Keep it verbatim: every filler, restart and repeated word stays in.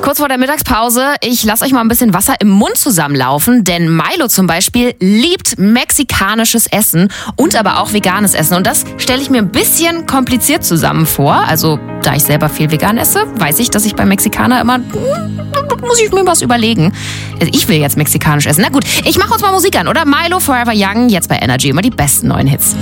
Kurz vor der Mittagspause, ich lasse euch mal ein bisschen Wasser im Mund zusammenlaufen, denn Milo zum Beispiel liebt mexikanisches Essen und aber auch veganes Essen. Und das stelle ich mir ein bisschen kompliziert zusammen vor. Also, da ich selber viel vegan esse, weiß ich, dass ich beim Mexikaner immer, muss ich mir was überlegen. Also ich will jetzt mexikanisch essen. Na gut, ich mache uns mal Musik an, oder? Milo Forever Young, jetzt bei Energy, immer die besten neuen Hits.